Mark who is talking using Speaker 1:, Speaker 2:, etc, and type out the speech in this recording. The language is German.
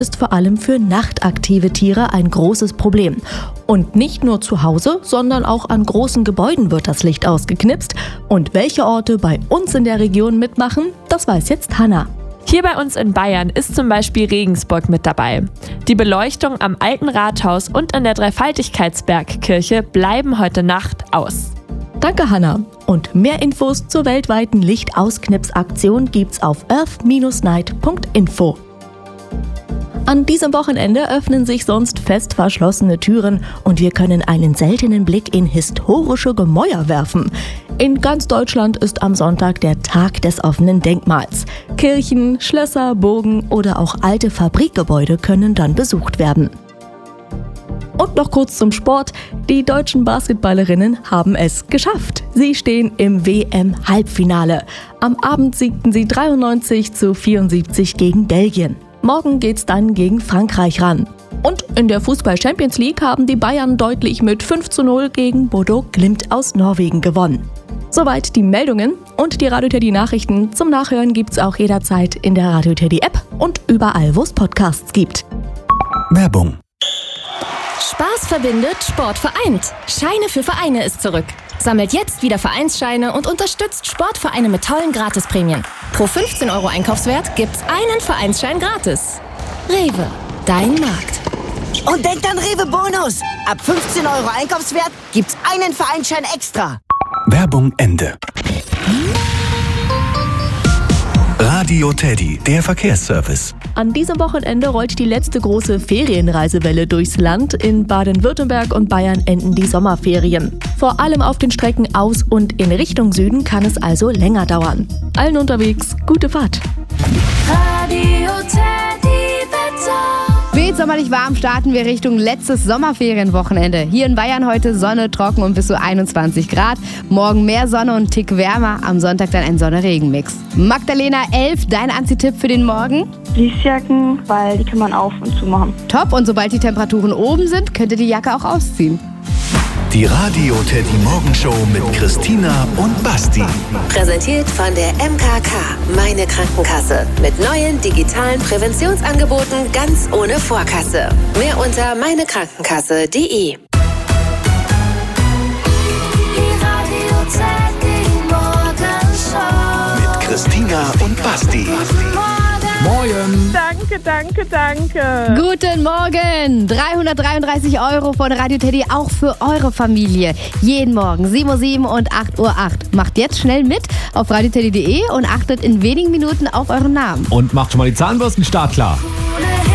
Speaker 1: ist vor allem für nachtaktive Tiere ein großes Problem. Und nicht nur zu Hause, sondern auch an großen Gebäuden wird das Licht ausgeknipst. Und welche Orte bei uns in der Region mitmachen, das weiß jetzt Hanna.
Speaker 2: Hier bei uns in Bayern ist zum Beispiel Regensburg mit dabei. Die Beleuchtung am Alten Rathaus und an der Dreifaltigkeitsbergkirche bleiben heute Nacht aus.
Speaker 1: Danke, Hanna. Und mehr Infos zur weltweiten Lichtausknipsaktion gibt's auf earth-night.info. An diesem Wochenende öffnen sich sonst fest verschlossene Türen und wir können einen seltenen Blick in historische Gemäuer werfen. In ganz Deutschland ist am Sonntag der Tag des offenen Denkmals. Kirchen, Schlösser, Burgen oder auch alte Fabrikgebäude können dann besucht werden. Und noch kurz zum Sport. Die deutschen Basketballerinnen haben es geschafft. Sie stehen im WM-Halbfinale. Am Abend siegten sie 93-74 gegen Belgien. Morgen geht's dann gegen Frankreich ran. Und in der Fußball-Champions League haben die Bayern deutlich mit 5:0 gegen Bodo Glimt aus Norwegen gewonnen. Soweit die Meldungen und die Radio Teddy Nachrichten zum Nachhören gibt's auch jederzeit in der Radio Teddy App und überall, wo es Podcasts gibt.
Speaker 3: Werbung.
Speaker 4: Spaß verbindet, Sport vereint. Scheine für Vereine ist zurück. Sammelt jetzt wieder Vereinsscheine und unterstützt Sportvereine mit tollen Gratisprämien. Pro 15 € Einkaufswert gibt's einen Vereinsschein gratis. Rewe, dein Markt.
Speaker 5: Und denkt an Rewe Bonus. Ab 15 € Einkaufswert gibt's einen Vereinsschein extra.
Speaker 3: Werbung Ende. Radio Teddy, der Verkehrsservice.
Speaker 1: An diesem Wochenende rollt die letzte große Ferienreisewelle durchs Land. In Baden-Württemberg und Bayern enden die Sommerferien. Vor allem auf den Strecken aus und in Richtung Süden kann es also länger dauern. Allen unterwegs, gute Fahrt.
Speaker 6: Radio Teddy Wetter.
Speaker 7: Weht sommerlich warm, starten wir Richtung letztes Sommerferienwochenende. Hier in Bayern heute Sonne, trocken und bis zu 21 Grad. Morgen mehr Sonne und einen Tick wärmer. Am Sonntag dann ein Sonne-Regen-Mix. Magdalena 11, dein Anzitipp für den Morgen?
Speaker 8: Fließjacken, weil die kann man auf und zu machen.
Speaker 7: Top, und sobald die Temperaturen oben sind, könnt ihr die Jacke auch ausziehen.
Speaker 3: Die Radio Teddy Morgenshow mit Christina und Basti.
Speaker 9: Präsentiert von der MKK, meine Krankenkasse. Mit neuen digitalen Präventionsangeboten ganz ohne Vorkasse. Mehr unter meinekrankenkasse.de.
Speaker 6: Die Radio Teddy Morgenshow.
Speaker 3: Mit Christina und Basti.
Speaker 2: Moin.
Speaker 7: Danke. Guten Morgen. 333 € von Radio Teddy auch für eure Familie. Jeden Morgen 7:07 Uhr und 8:08 Uhr. Macht jetzt schnell mit auf radioteddy.de und achtet in wenigen Minuten auf euren Namen.
Speaker 10: Und macht schon mal die Zahnbürsten startklar.